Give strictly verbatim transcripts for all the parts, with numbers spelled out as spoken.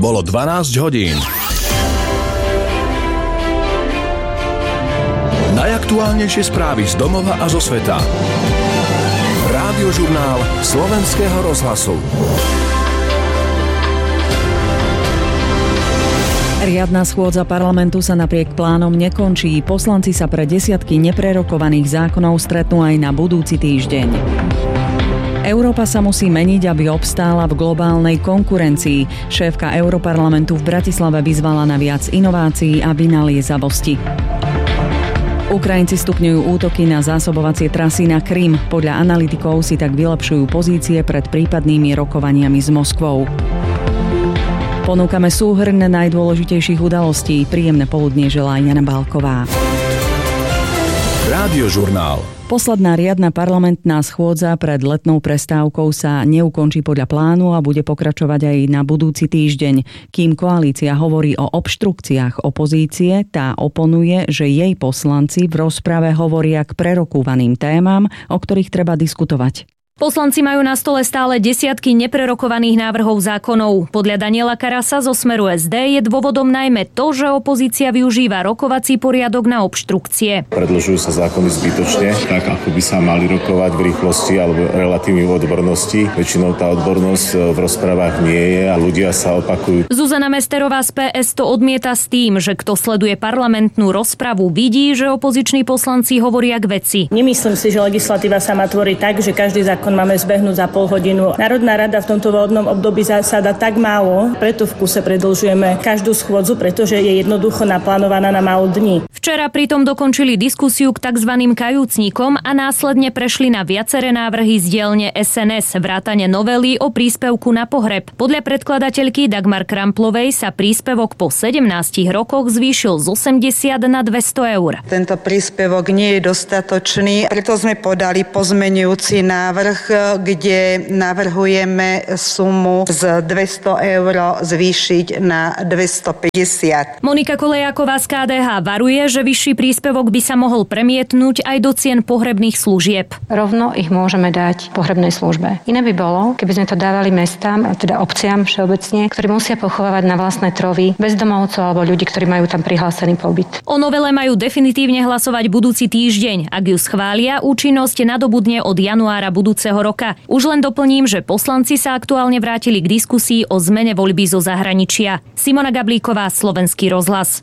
Bolo dvanásť hodín. Najaktuálnejšie správy z domova a zo sveta. Rádiožurnál Slovenského rozhlasu. Riadna schôdza parlamentu sa napriek plánom nekončí. Poslanci sa pre desiatky neprerokovaných zákonov stretnú aj na budúci týždeň. Európa sa musí meniť, aby obstála v globálnej konkurencii. Šéfka Europarlamentu v Bratislave vyzvala na viac inovácií a vynaliezavosti. Ukrajinci stupňujú útoky na zásobovacie trasy na Krym. Podľa analytikov si tak vylepšujú pozície pred prípadnými rokovaniami s Moskvou. Ponúkame súhrn najdôležitejších udalostí. Príjemné poludnie želá Jana Bálková. Rádiožurnál. Posledná riadna parlamentná schôdza pred letnou prestávkou sa neukončí podľa plánu a bude pokračovať aj na budúci týždeň. Kým koalícia hovorí o obštrukciách opozície, tá oponuje, že jej poslanci v rozprave hovoria k prerokúvaným témam, o ktorých treba diskutovať. Poslanci majú na stole stále desiatky neprerokovaných návrhov zákonov. Podľa Daniela Karasa zo Smeru es dé je dôvodom najmä to, že opozícia využíva rokovací poriadok na obštrukcie. Predĺžujú sa zákony zbytočne, tak ako by sa mali rokovať v rýchlosti alebo relatívne v odbornosti. Väčšinou tá odbornosť v rozprávach nie je a ľudia sa opakujú. Zuzana Mesterová z pé es to odmieta s tým, že kto sleduje parlamentnú rozpravu, vidí, že opoziční poslanci hovoria k veci. Nemyslím si, že legislatíva sa má tvoriť tak, že každý zákon máme zbehnúť za pol hodinu. Národná rada v tomto volebnom období zasada tak málo, preto v kuse predĺžujeme každú schôdzu, pretože je jednoducho naplánovaná na málo dní. Včera pritom dokončili diskusiu k tzv. Kajúcnikom a následne prešli na viaceré návrhy z dielne es en es, vrátane novely o príspevku na pohreb. Podľa predkladateľky Dagmar Kramplovej sa príspevok po sedemnástich rokoch zvýšil z osemdesiat na dvesto eur. Tento príspevok nie je dostatočný, preto sme podali pozmeňujúci návrh, kde navrhujeme sumu z dvesto eur zvýšiť na dvestopäťdesiat. Monika Kolejáková z ká dé há varuje, že vyšší príspevok by sa mohol premietnúť aj do cien pohrebných služieb. Rovno ich môžeme dať pohrebnej službe. Iné by bolo, keby sme to dávali mestám, teda obciam všeobecne, ktorí musia pochovávať na vlastné trovy bezdomovcov alebo ľudí, ktorí majú tam prihlásený pobyt. O novele majú definitívne hlasovať budúci týždeň. Ak ju schvália, účinnosť nadobudne od januára budúceho roka. Už len doplním, že poslanci sa aktuálne vrátili k diskusii o zmene voľby zo zahraničia. Simona Gablíková, Slovenský rozhlas.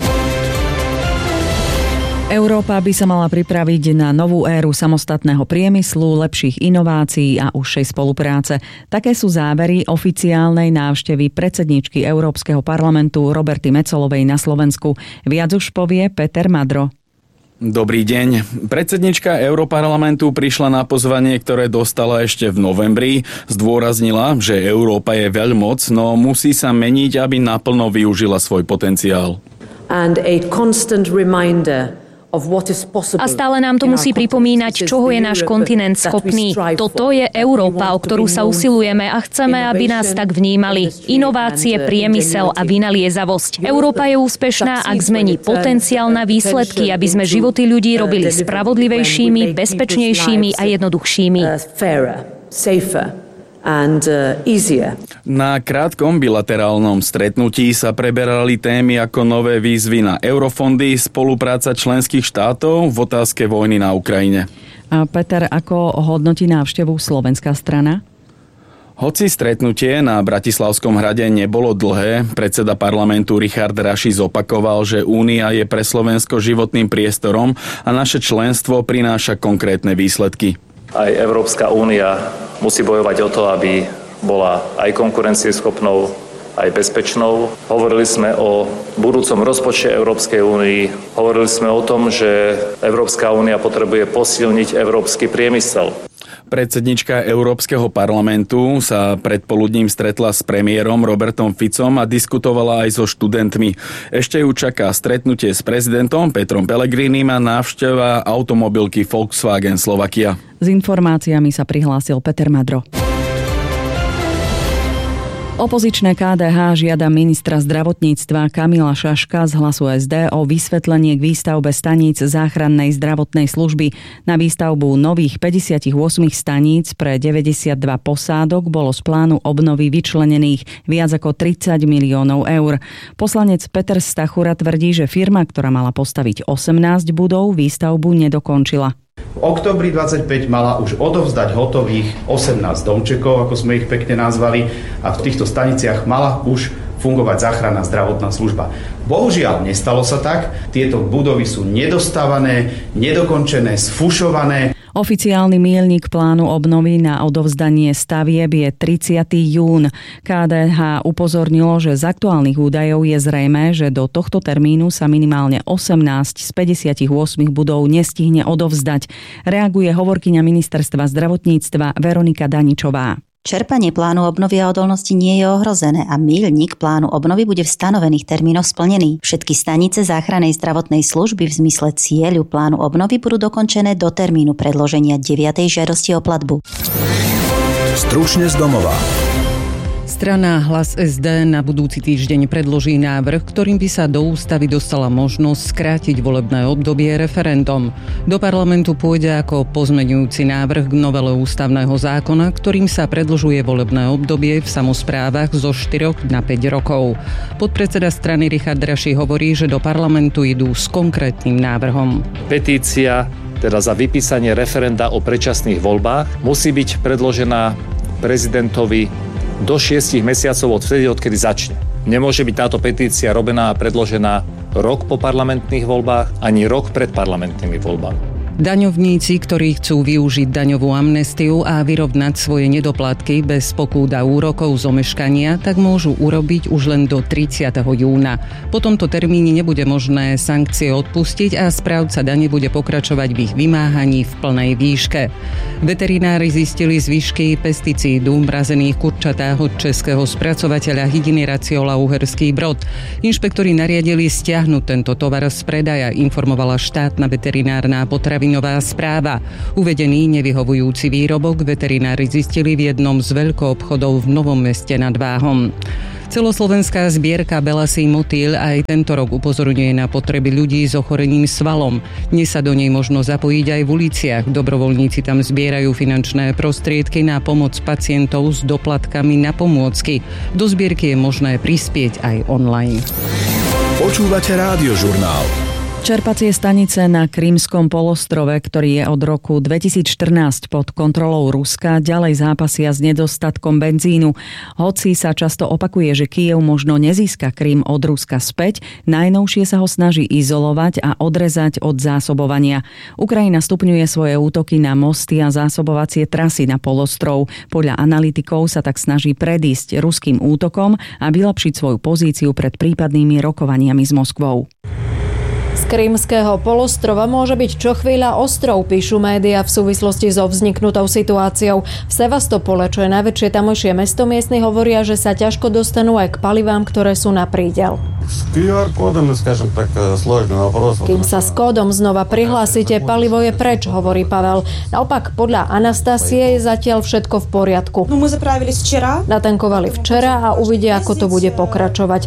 Európa by sa mala pripraviť na novú éru samostatného priemyslu, lepších inovácií a užšej spolupráce. Také sú závery oficiálnej návštevy predsedničky Európskeho parlamentu Roberty Metsolovej na Slovensku. Viac už povie Peter Madro. Dobrý deň. Predsednička Europarlamentu prišla na pozvanie, ktoré dostala ešte v novembri. Zdôraznila, že Európa je veľmoc, no musí sa meniť, aby naplno využila svoj potenciál. And a constant reminder A stále nám to musí pripomínať, čoho je náš kontinent schopný. Toto je Európa, o ktorú sa usilujeme a chceme, aby nás tak vnímali. Inovácie, priemysel a vynaliezavosť. Európa je úspešná, ak zmení potenciál na výsledky, aby sme životy ľudí robili spravodlivejšími, bezpečnejšími a jednoduchšími. And, uh, easier. Na krátkom bilaterálnom stretnutí sa preberali témy ako nové výzvy na eurofondy, spolupráca členských štátov v otázke vojny na Ukrajine. A Peter, ako hodnotí návštevu slovenská strana? Hoci stretnutie na Bratislavskom hrade nebolo dlhé, predseda parlamentu Richard Raši zopakoval, že Únia je pre Slovensko životným priestorom a naše členstvo prináša konkrétne výsledky. Aj Európska únia musí bojovať o to, aby bola aj konkurencieschopnou, aj bezpečnou. Hovorili sme o budúcom rozpočte Európskej únii. Hovorili sme o tom, že Európska únia potrebuje posilniť európsky priemysel. Predsednička Európskeho parlamentu sa predpoludním stretla s premiérom Robertom Ficom a diskutovala aj so študentmi. Ešte ju čaká stretnutie s prezidentom Petrom Pellegrinim a návšteva automobilky Volkswagen Slovakia. S informáciami sa prihlásil Peter Madro. Opozičné ká dé há žiada ministra zdravotníctva Kamila Šaška z Hlasu es dé o vysvetlenie k výstavbe staníc záchrannej zdravotnej služby. Na výstavbu nových päťdesiatosem staníc pre deväťdesiatdva posádok bolo z plánu obnovy vyčlenených viac ako tridsať miliónov eur. Poslanec Peter Stachura tvrdí, že firma, ktorá mala postaviť osemnásť budov, výstavbu nedokončila. V októbri dvadsaťpäť mala už odovzdať hotových osemnásť domčekov, ako sme ich pekne nazvali, a v týchto staniciach mala už fungovať záchranná zdravotná služba. Bohužiaľ, nestalo sa tak. Tieto budovy sú nedostávané, nedokončené, sfušované. Oficiálny míľnik plánu obnovy na odovzdanie stavieb je tridsiateho júna. ká dé há upozornilo, že z aktuálnych údajov je zrejmé, že do tohto termínu sa minimálne osemnásť z päťdesiatosem budov nestihne odovzdať. Reaguje hovorkyňa ministerstva zdravotníctva Veronika Daničová. Čerpanie plánu obnovy a odolnosti nie je ohrozené a míľnik plánu obnovy bude v stanovených termínoch splnený. Všetky stanice záchrannej zdravotnej služby v zmysle cieľu plánu obnovy budú dokončené do termínu predloženia deviatej žiadosti o platbu. Stručne z domova. Strana Hlas es dé na budúci týždeň predloží návrh, ktorým by sa do ústavy dostala možnosť skrátiť volebné obdobie referendum. Do parlamentu pôjde ako pozmeňujúci návrh k novele ústavného zákona, ktorým sa predĺžuje volebné obdobie v samosprávach zo štyroch na päť rokov. Podpredseda strany Richard Raši hovorí, že do parlamentu idú s konkrétnym návrhom. Petícia, teda za vypísanie referenda o predčasných voľbách, musí byť predložená prezidentovi do šiestich mesiacov od vtedy, odkedy začne. Nemôže byť táto petícia robená a predložená rok po parlamentných voľbách ani rok pred parlamentnými voľbami. Daňovníci, ktorí chcú využiť daňovú amnestiu a vyrovnať svoje nedoplatky bez pokút a úrokov z omeškania, tak môžu urobiť už len do tridsiateho júna. Po tomto termíne nebude možné sankcie odpustiť a správca dane bude pokračovať v ich vymáhaní v plnej výške. Veterinári zistili zvyšky pesticídu mrazených kurčatách od českého spracovateľa hydiny Raciola Uherský Brod. Inšpektori nariadili stiahnuť tento tovar z predaja, informovala štátna veterinárna potravinová správa. Uvedený nevyhovujúci výrobok veterinári zistili v jednom z veľkoobchodov v Novom Meste nad Váhom. Celoslovenská zbierka Belasý motýl aj tento rok upozorňuje na potreby ľudí s ochorením svalom. Dnes sa do nej možno zapojiť aj v uliciach. Dobrovoľníci tam zbierajú finančné prostriedky na pomoc pacientov s doplatkami na pomôcky. Do zbierky je možné prispieť aj online. Počúvate Rádiožurnál. Čerpacie stanice na Krymskom polostrove, ktorý je od roku dvetisícštrnásť pod kontrolou Ruska, ďalej zápasia s nedostatkom benzínu. Hoci sa často opakuje, že Kyjev možno nezíska Krym od Ruska späť, najnovšie sa ho snaží izolovať a odrezať od zásobovania. Ukrajina stupňuje svoje útoky na mosty a zásobovacie trasy na polostrov. Podľa analytikov sa tak snaží predísť ruským útokom a vylepšiť svoju pozíciu pred prípadnými rokovaniami s Moskvou. Z Krymského polostrova môže byť čo chvíľa ostrov, píšu médiá v súvislosti so vzniknutou situáciou. V Sevastopole, čo je najväčšie tamojšie mesto, miestni hovoria, že sa ťažko dostanú aj k palivám, ktoré sú na prídel. Kým sa s kódom znova prihlásite, palivo je preč, hovorí Pavel. Naopak, podľa Anastasie je zatiaľ všetko v poriadku. Natankovali včera a uvidia, ako to bude pokračovať.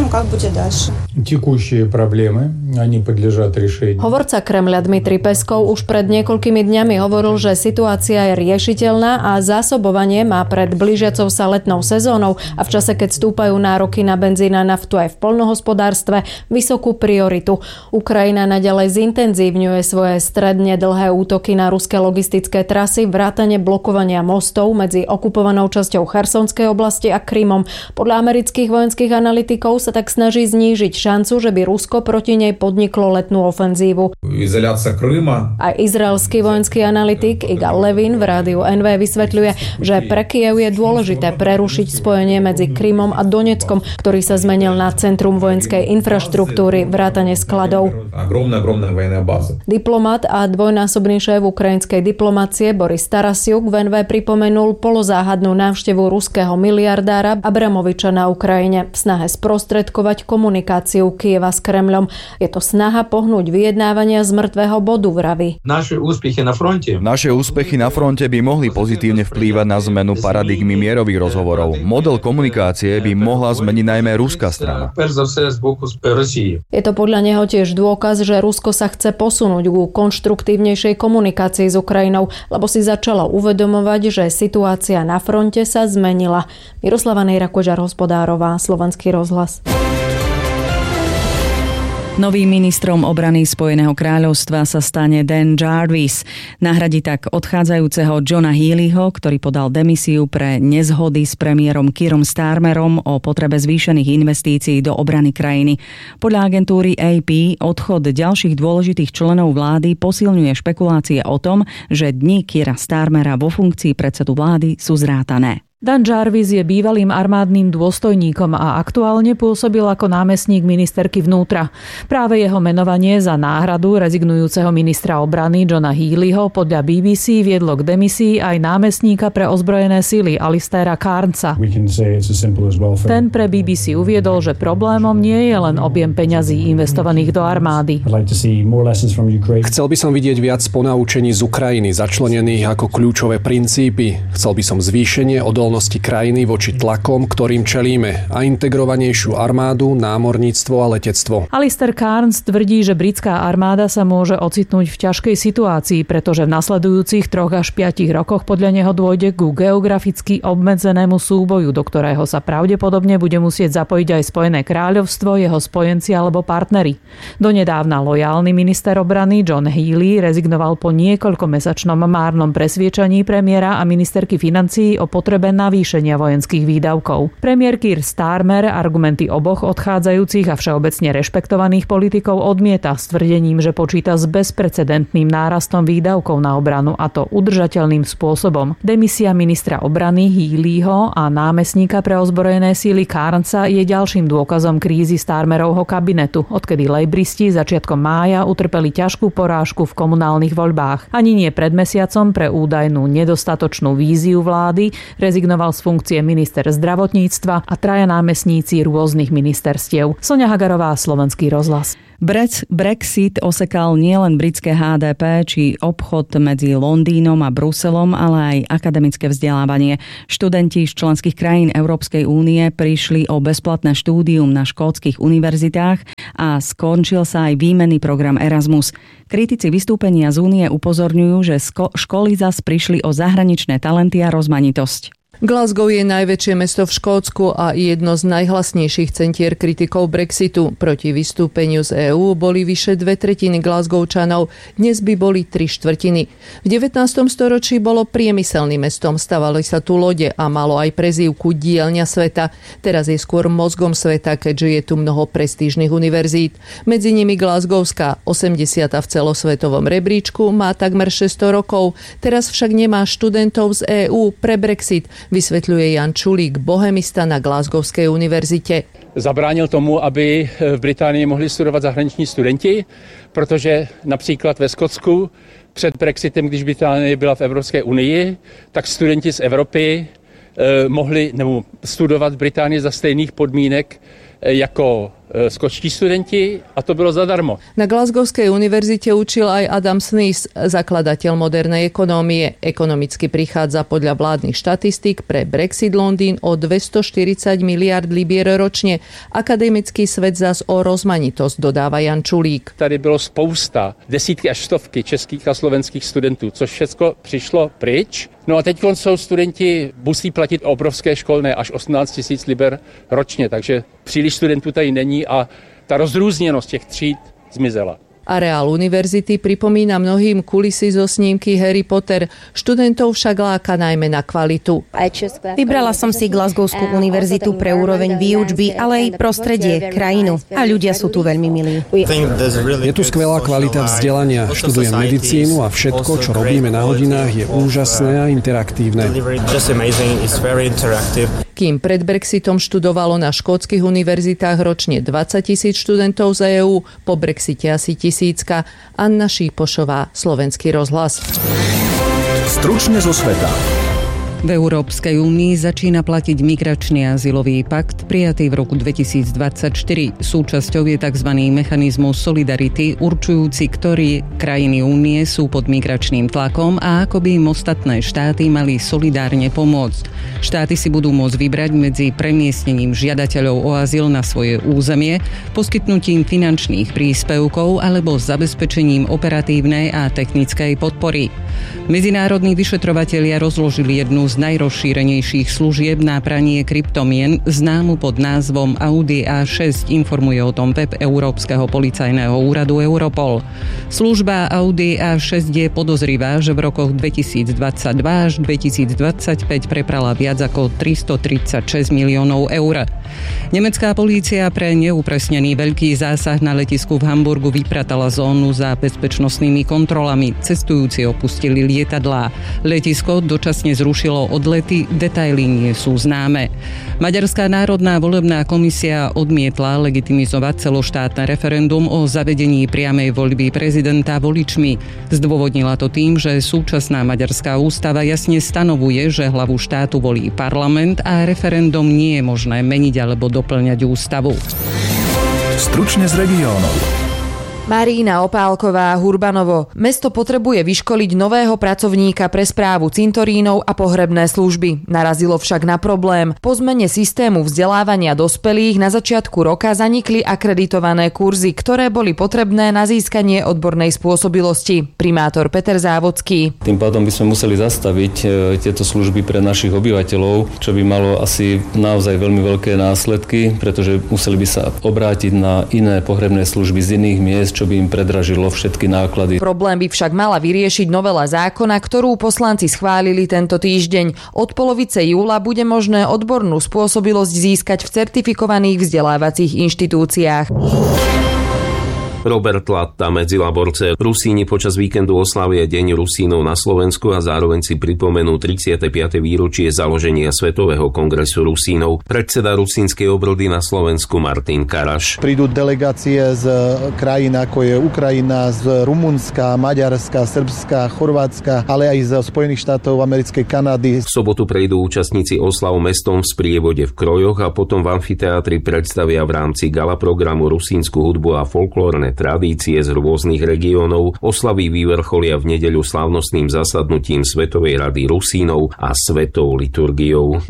Hovorca Kremľa Dmitrij Peskov už pred niekoľkými dňami hovoril, že situácia je riešiteľná a zásobovanie má pred blížiacou sa letnou sezónou a v čase, keď stúpajú nároky na benzín a naftu aj v poľnohospodárstve, vysokú prioritu. Ukrajina naďalej zintenzívňuje svoje stredne dlhé útoky na ruské logistické trasy, vrátane blokovania mostov medzi okupovanou časťou Chersonskej oblasti a Krymom. Podľa amerických vojenských analytikov sa tak snaží znížiť šancu, že by Rusko proti nej podniklo letnú ofenzívu. Aj izraelský vojenský analytik Igal Levin v rádiu en vé vysvetľuje, že pre Kyjev je dôležité prerušiť spojenie medzi Krymom a Doneckom, ktorý sa zmenil na centrum centrum vojenskej infraštruktúry, vrátane skladov. Diplomat a dvojnásobný šéf ukrajinskej diplomácie Boris Tarasiuk v en vé pripomenul polozáhadnú návštevu ruského miliardára Abramoviča na Ukrajine v snahe sprostredkovať komunikáciu Kyjeva s Kremľom. Je to snaha pohnúť vyjednávania z mŕtvého bodu, vraví. Naše úspechy na fronte. Naše úspechy na fronte by mohli pozitívne vplývať na zmenu paradigmy mierových rozhovorov. Model komunikácie by mohla zmeniť najmä ruská strana. Je to podľa neho tiež dôkaz, že Rusko sa chce posunúť ku konštruktívnejšej komunikácii s Ukrajinou, lebo si začalo uvedomovať, že situácia na fronte sa zmenila. Miroslava Nejra Kožar-Hospodárová, Slovenský rozhlas. Novým ministrom obrany Spojeného kráľovstva sa stane Dan Jarvis. Nahradí tak odchádzajúceho Johna Healeyho, ktorý podal demisiu pre nezhody s premiérom Keerom Starmerom o potrebe zvýšených investícií do obrany krajiny. Podľa agentúry á pé odchod ďalších dôležitých členov vlády posilňuje špekulácie o tom, že dni Keera Starmera vo funkcii predsedu vlády sú zrátané. Dan Jarvis je bývalým armádnym dôstojníkom a aktuálne pôsobil ako námestník ministerky vnútra. Práve jeho menovanie za náhradu rezignujúceho ministra obrany Johna Healeyho podľa bé bé cé viedlo k demisii aj námestníka pre ozbrojené sily Alistera Carnesa. Ten pre bé bé cé uviedol, že problémom nie je len objem peňazí investovaných do armády. Chcel by som vidieť viac ponaučení z Ukrajiny, začlenených ako kľúčové princípy. Chcel by som zvýšenie odolnosti krajiny voči tlakom, ktorým čelíme, a integrovanejšiu armádu, námorníctvo a letectvo. Alister Cairns tvrdí, že britská armáda sa môže ocitnúť v ťažkej situácii, pretože v nasledujúcich troch až piatich rokoch podľa neho dôjde ku geograficky obmedzenému súboju, do ktorého sa pravdepodobne bude musieť zapojiť aj Spojené kráľovstvo, jeho spojenci alebo partneri. Donedávna lojálny minister obrany John Healey rezignoval po niekoľkomesačnom márnom presviečaní premiéra a ministerky financií o potrebe navýšenia vojenských výdavkov. Premiér Keir Starmer argumenty oboch odchádzajúcich a všeobecne rešpektovaných politikov odmieta s tvrdením, že počíta s bezprecedentným nárastom výdavkov na obranu, a to udržateľným spôsobom. Demisia ministra obrany Healeyho a námestníka pre ozbrojené síly Carnesa je ďalším dôkazom krízy Starmerovho kabinetu, odkedy lejbristi začiatkom mája utrpeli ťažkú porážku v komunálnych voľbách. Ani nie pred mesiacom pre údajnú nedostatočnú víziu vlády rezignoval z funkcie minister zdravotníctva a traja námestníci rôznych ministerstiev. Soňa Hagarová, Slovenský rozhlas. Brexit osekal nielen britské há dé pé či obchod medzi Londýnom a Bruselom, ale aj akademické vzdelávanie. Študenti z členských krajín Európskej únie prišli o bezplatné štúdium na škótskych univerzitách a skončil sa aj výmenný program Erasmus. Kritici vystúpenia z únie upozorňujú, že školy zas prišli o zahraničné talenty a rozmanitosť. Glasgow je najväčšie mesto v Škótsku a jedno z najhlasnejších centier kritikov Brexitu. Proti vystúpeniu z EÚ boli vyše dve tretiny Glasgowčanov, dnes by boli tri štvrtiny. V devätnástom storočí bolo priemyselným mestom, stavali sa tu lode a malo aj prezývku dielňa sveta. Teraz je skôr mozgom sveta, keďže je tu mnoho prestížnych univerzít. Medzi nimi Glasgowská, osemdesiata v celosvetovom rebríčku, má takmer šesťsto rokov. Teraz však nemá študentov z EÚ pre Brexit, vysvetľuje Jan Čulík, bohemista na Glasgowskej univerzite. Zabránil tomu, aby v Británii mohli studovat zahraniční studenti, protože například ve Skotsku před Brexitem, když Británie byla v Evropské unii, tak studenti z Evropy eh, mohli nebo studovat v Británii za stejných podmínek jako skotští studenti, a to bylo zadarmo. Na Glasgowskej univerzite učil aj Adam Smith, zakladateľ modernej ekonómie. Ekonomicky prichádza podľa vládnych štatistík pre Brexit Londýn o dvestoštyridsať miliárd libier ročne. Akademický svet zas o rozmanitosť, dodáva Jan Čulík. Tady bylo spousta, desítky až stovky českých a slovenských studentů, což všechno přišlo pryč. No a teď jsou studenti, musí platit obrovské školné, až osmnáct tisíc liber ročně, takže příliš studentů tady není a ta rozrůzněnost těch tříd zmizela. Areál univerzity pripomína mnohým kulisy zo snímky Harry Potter. Študentov však láka najmä na kvalitu. Vybrala som si Glasgowskú univerzitu pre úroveň výučby, ale aj prostredie, krajinu. A ľudia sú tu veľmi milí. Je tu skvelá kvalita vzdelania. Študujem medicínu a všetko, čo robíme na hodinách, je úžasné a interaktívne. Kým pred Brexitom študovalo na škótskych univerzitách ročne dvadsať tisíc študentov z EÚ, po Brexite asi tisícka. Anna Šípošová, Slovenský rozhlas. Stručne zo sveta. V Európskej únii začína platiť migračný azylový pakt prijatý v roku dvetisícdvadsaťštyri. Súčasťou je tzv. Mechanizmus solidarity, určujúci, ktoré krajiny únie sú pod migračným tlakom a ako by im ostatné štáty mali solidárne pomôcť. Štáty si budú môcť vybrať medzi premiestnením žiadateľov o azyl na svoje územie, poskytnutím finančných príspevkov alebo zabezpečením operatívnej a technickej podpory. Medzinárodní vyšetrovatelia rozložili jednu z najrozšírenejších služieb na pranie kryptomien, známu pod názvom Audi á šesť, informuje o tom web Európskeho policajného úradu Europol. Služba Audi á šesť je podozrivá, že v rokoch dvetisícdvadsaťdva až dvetisícdvadsaťpäť preprala viac ako tristotridsaťšesť miliónov eur. Nemecká polícia pre neupresnený veľký zásah na letisku v Hamburgu vypratala zónu za bezpečnostnými kontrolami. Cestujúci opustili lietadlá. Letisko dočasne zrušilo odlety, detaily nie sú známe. Maďarská národná volebná komisia odmietla legitimizovať celoštátne referendum o zavedení priamej voľby prezidenta voličmi. Zdôvodnila to tým, že súčasná maďarská ústava jasne stanovuje, že hlavu štátu volí parlament a referendum nie je možné meniť alebo doplňať ústavu. Stručne z regiónov. Marína Opálková, Hurbanovo. Mesto potrebuje vyškoliť nového pracovníka pre správu cintorínov a pohrebné služby. Narazilo však na problém. Po zmene systému vzdelávania dospelých na začiatku roka zanikli akreditované kurzy, ktoré boli potrebné na získanie odbornej spôsobilosti. Primátor Peter Závodský. Tým pádom by sme museli zastaviť tieto služby pre našich obyvateľov, čo by malo asi naozaj veľmi veľké následky, pretože museli by sa obrátiť na iné pohrebné služby z iných miest, čo by im predražilo všetky náklady. Problém by však mala vyriešiť novela zákona, ktorú poslanci schválili tento týždeň. Od polovice júla bude možné odbornú spôsobilosť získať v certifikovaných vzdelávacích inštitúciách. Robert Latta, Medzilaborce. Rusíni počas víkendu oslavia Deň Rusínov na Slovensku a zároveň si pripomenú tridsiate piate výročie založenia Svetového kongresu Rusínov. Predseda rusínskej obrody na Slovensku Martin Karaš. Prídu delegácie z krajín ako je Ukrajina, z Rumunska, Maďarska, Srbska, Chorvátska, ale aj z Spojených štátov americkej, Kanady. V sobotu prejdú účastníci oslav mestom v sprievode v krojoch a potom v amfiteátri predstavia v rámci gala programu rusínsku hudbu a folklórne tradície z rôznych regiónov. Oslavy vyvrcholia v nedeľu slávnostným zasadnutím Svetovej rady Rusínov a svetou liturgiou.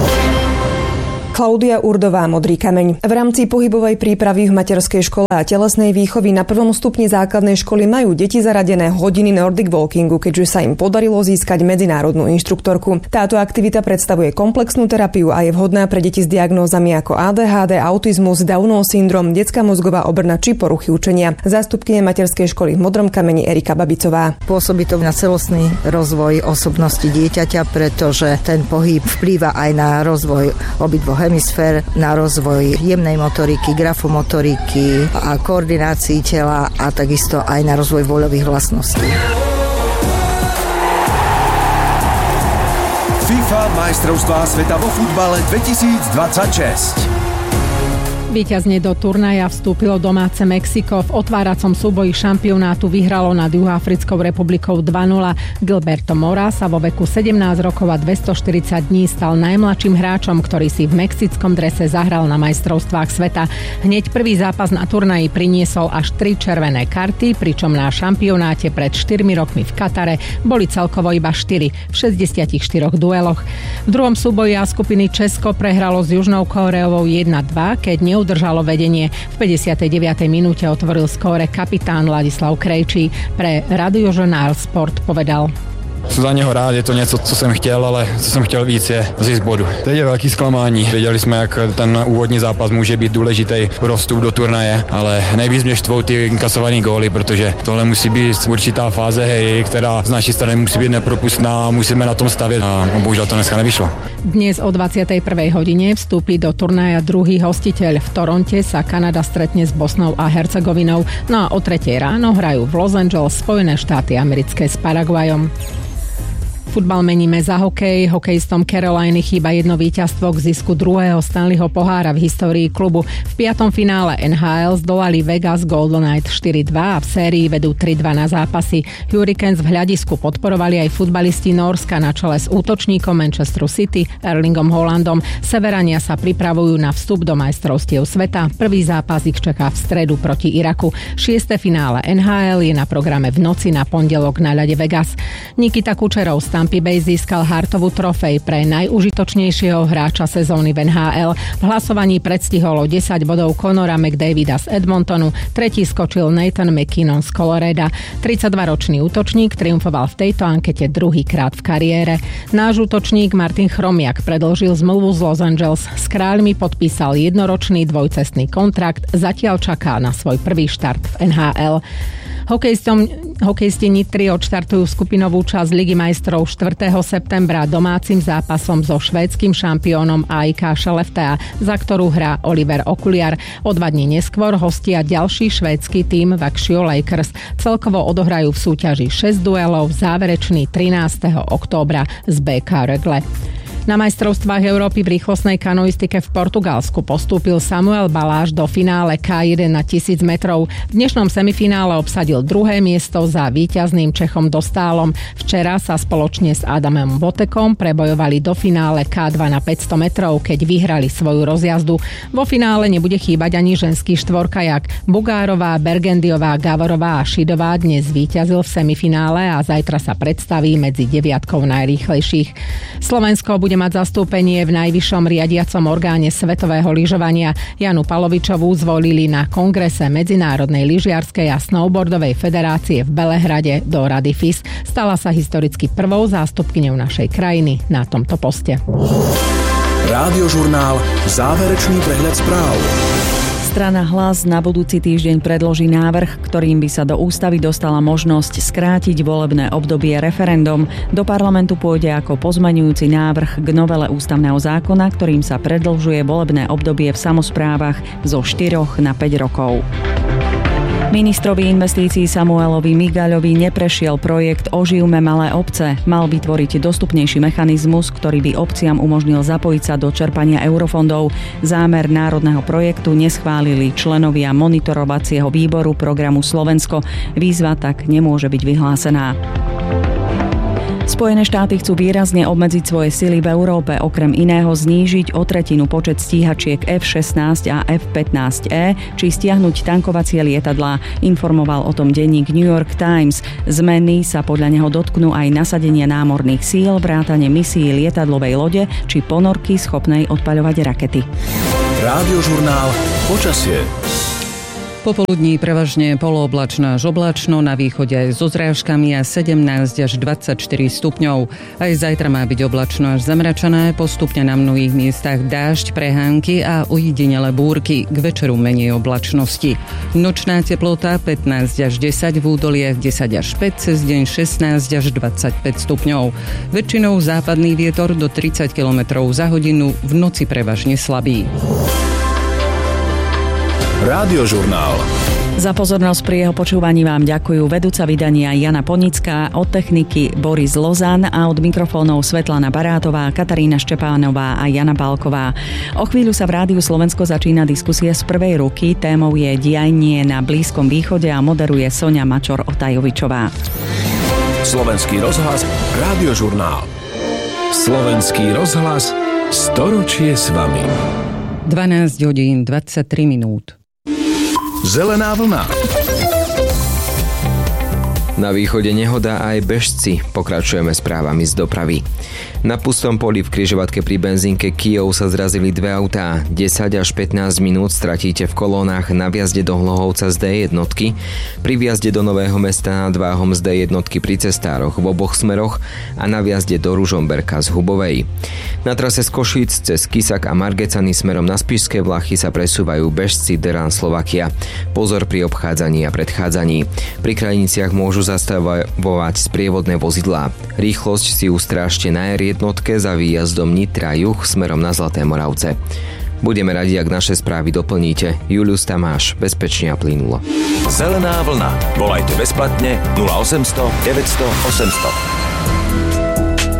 Klaudia Urdová, Modrý kameň. V rámci pohybovej prípravy v materskej škole a telesnej výchovy na prvom stupni základnej školy majú deti zaradené hodiny Nordic Walkingu, keďže sa im podarilo získať medzinárodnú inštruktorku. Táto aktivita predstavuje komplexnú terapiu a je vhodná pre deti s diagnózami ako á dé há dé, autizmus, Downov syndrom, detská mozgová obrna či poruchy učenia. Zástupkyňa materskej školy v Modrom kameni Erika Babicová. Pôsobí to na celostný rozvoj osobnosti dieťaťa, pretože ten pohyb vplýva aj na rozvoj obidvoch hemisfér, na rozvoj jemnej motoriky, grafomotoriky a koordinácii tela a takisto aj na rozvoj voľových vlastností. FIFA majstrovstvá sveta vo futbale dvetisícdvadsaťšesť. Víťazne do turnaja vstúpilo domáce Mexiko. V otváracom súboji šampionátu vyhralo nad Juhoafrickou republikou dva nula. Gilberto Mora sa vo veku sedemnásť rokov a dvestoštyridsať dní stal najmladším hráčom, ktorý si v mexickom drese zahral na majstrovstvách sveta. Hneď prvý zápas na turnaji priniesol až tri červené karty, pričom na šampionáte pred štyrmi rokmi v Katare boli celkovo iba štyri v šesťdesiatštyroch dueloch. V druhom súboji A skupiny Česko prehralo s Južnou Kóreou jedna dva, keď ne udržalo vedenie. V päťdesiatej deviatej minúte otvoril skóre kapitán Ladislav Krejčí. Pre Radiožurnál Sport povedal: Jsem za něho rád, je to něco, co jsem chtěl, ale co jsem chtěl víc je získat bodu. Teď je velký zklamání. Věděli jsme, jak ten úvodní zápas může být důležitý pro vstup do turnaje, ale nejvíc mě štvou ty inkasované góly, protože tohle musí být určitá fáze hry, která z naší strany musí být nepropustná a musíme na tom stavět a bohužel to dneska nevyšlo. Dnes o dvadsiatej prvej hodine vstúpi do turnaja druhý hostiteľ. V Toronte sa Kanada stretne s Bosnou a Hercegovinou, no a o tretej ráno hrajú v Los Angeles Spojené štáty americké s Paraguajom. Futbal meníme za hokej. Hokejistom Caroliny chýba jedno víťazstvo k zisku druhého Stanleyho pohára v histórii klubu. V piatom finále en há el zdolali Vegas Golden Knights štyri dva a v sérii vedú tri dva na zápasy. Hurricanes v hľadisku podporovali aj futbalisti Nórska na čele s útočníkom Manchesteru City Erlingom Haalandom. Severania sa pripravujú na vstup do majstrovstiev sveta. Prvý zápas ich čaká v stredu proti Iraku. Šieste finále en há el je na programe v noci na pondelok na ľade Vegas. Nikita Kučerov z Tampa Bay získal Hartovú trofej pre najúžitočnejšieho hráča sezóny v en há el. V hlasovaní predstihol o desať bodov Conora McDavida z Edmontonu, tretí skočil Nathan McKinnon z Colorada. tridsaťdvaročný útočník triumfoval v tejto ankete druhýkrát v kariére. Náš útočník Martin Chromiak predĺžil zmluvu z Los Angeles. S Kráľmi podpísal jednoročný dvojcestný kontrakt, zatiaľ čaká na svoj prvý štart v en há el. Hokejistom, hokejisti Nitry odštartujú skupinovú časť Ligy majstrov štvrtého septembra domácim zápasom so švédskym šampiónom á í ká Skellefteå, za ktorú hrá Oliver Okuliar. O dva dní neskôr hostia ďalší švédsky tím Växjö Lakers. Celkovo odohrajú v súťaži šesť duelov, záverečný trinásteho októbra z bé ká Rögle. Na majstrovstvách Európy v rýchlostnej kanoistike v Portugalsku postúpil Samuel Baláš do finále ká jeden na tisíc metrov. V dnešnom semifinále obsadil druhé miesto za víťazným Čechom Dostálom. Včera sa spoločne s Adamom Botekom prebojovali do finále ká dva na päťsto metrov, keď vyhrali svoju rozjazdu. Vo finále nebude chýbať ani ženský štvorkajak. Bugárová, Bergendiová, Gavorová a Šidová dnes víťazil v semifinále a zajtra sa predstaví medzi deviatkou najrýchlejších. Slovensko bude mať zastúpenie v najvyššom riadiacom orgáne svetového lyžovania. Janu Palovičovú zvolili na kongrese Medzinárodnej lyžiarskej a snowboardovej federácie v Belehrade do Rady ef í es. Stala sa historicky prvou zástupkyňou našej krajiny na tomto poste. Rádiožurnál Záverečný prehľad správ. Strana Hlas na budúci týždeň predloží návrh, ktorým by sa do ústavy dostala možnosť skrátiť volebné obdobie referendum. Do parlamentu pôjde ako pozmeňujúci návrh k novele ústavného zákona, ktorým sa predĺžuje volebné obdobie v samosprávach zo štyroch na päť rokov. Ministrovi investícií Samuelovi Migaľovi neprešiel projekt Oživme malé obce. Mal vytvoriť dostupnejší mechanizmus, ktorý by obciam umožnil zapojiť sa do čerpania eurofondov. Zámer národného projektu neschválili členovia monitorovacieho výboru programu Slovensko. Výzva tak nemôže byť vyhlásená. Spojené štáty chcú výrazne obmedziť svoje sily v Európe, okrem iného znížiť o tretinu počet stíhačiek ef šestnásť a ef pätnásť é, či stiahnuť tankovacie lietadlá, informoval o tom denník New York Times. Zmeny sa podľa neho dotknú aj nasadenia námorných síl, vrátane misií lietadlovej lode či ponorky schopnej odpaľovať rakety. Rádiožurnál Počasie. Popoludní prevažne polooblačno až oblačno, na východe aj so zrážkami a sedemnásť až dvadsaťštyri stupňov. Aj zajtra má byť oblačno až zamračené, postupne na mnohých miestach dážď, prehánky a ojedinele búrky, k večeru menej oblačnosti. Nočná teplota pätnásť až desať, v údoliach desať až päť, cez deň šestnásť až dvadsaťpäť stupňov. Väčšinou západný vietor do tridsať kilometrov za hodinu, v noci prevažne slabý. Rádiožurnál. Za pozornosť pri jeho počúvaní vám ďakujú vedúca vydania Jana Ponická, od techniky Boris Lozan a od mikrofónov Svetlana Barátová, Katarína Štepánová a Jana Pálková. O chvíľu sa v Rádiu Slovensko začína diskusia z prvej ruky. Témou je dianie na Blízkom východe a moderuje Soňa Mačor-Otajovičová. Slovenský rozhlas, Rádiožurnál. Slovenský rozhlas, storočie s vami. dvanásť hodín dvadsaťtri minút. Zelená vlna. Na východe nehoda aj bežci. Pokračujeme správami z dopravy. Na pustom poli v križovatke pri benzínke Kyjov sa zrazili dve autá. desať až pätnásť minút stratíte v kolónach na vjazde do Hlohovca z dé jednotky, pri vjazde do Nového Mesta nad Váhom z dé jednotky pri cestároch v oboch smeroch a na vjazde do Ružomberka z Hubovej. Na trase z Košíc cez Kisak a Margecany smerom na Spišské Vlachy sa presúvajú bežci Deran Slovakia. Pozor pri obchádzaní a predchádzaní. Pri krajniciach môžu zastavovať sprievodné vozidlá. Rýchlosť si ustrážte na er jednotke za výjazdom Nitra juh smerom na Zlaté Moravce. Budeme radi, ak naše správy doplníte. Julius Tamáš, bezpečne a plynulo. Zelená vlna. Volajte bezplatne nula osemsto deväťsto osemsto.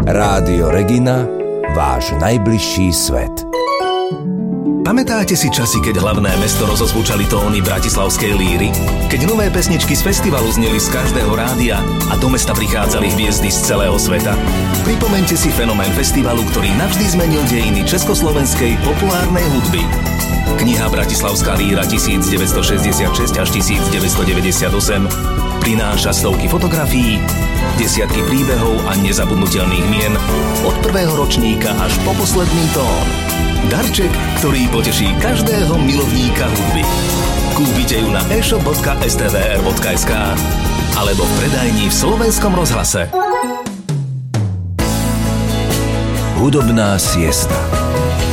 Rádio Regina, váš najbližší svet. Pamätáte si časy, keď hlavné mesto rozozvučali tóny bratislavskej líry? Keď nové pesničky z festivalu zneli z každého rádia a do mesta prichádzali hviezdy z celého sveta? Pripomeňte si fenomén festivalu, ktorý navždy zmenil dejiny československej populárnej hudby. Kniha Bratislavská líra devätnásťstošesťdesiatšesť až devätnásťstodeväťdesiatosem prináša stovky fotografií, desiatky príbehov a nezabudnutelných mien od prvého ročníka až po posledný tón. Darček, ktorý poteší každého milovníka hudby. Kúpite ju na e-shop bodka es té vé er bodka es ká alebo v predajni v Slovenskom rozhlase. Hudobná siesta.